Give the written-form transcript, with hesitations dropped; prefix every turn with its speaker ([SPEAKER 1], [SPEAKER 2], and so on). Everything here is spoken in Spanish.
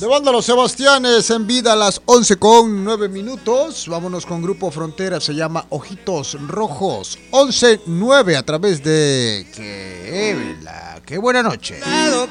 [SPEAKER 1] De banda Los Sebastianes en vida a las 11:09. Vámonos con Grupo Frontera, se llama Ojitos Rojos. 11:09 a través de... ¡Qué buena noche!